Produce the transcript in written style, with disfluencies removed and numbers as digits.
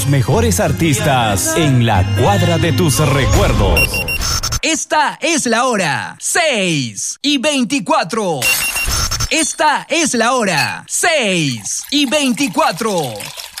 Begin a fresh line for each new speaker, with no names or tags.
Los mejores artistas en la cuadra de tus recuerdos.
Esta es la hora 6:24. Esta es la hora 6:24.